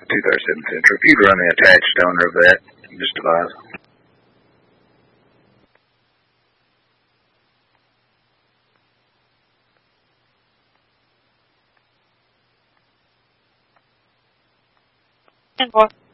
Central. If you'd run the attached owner of that, just advise. And what?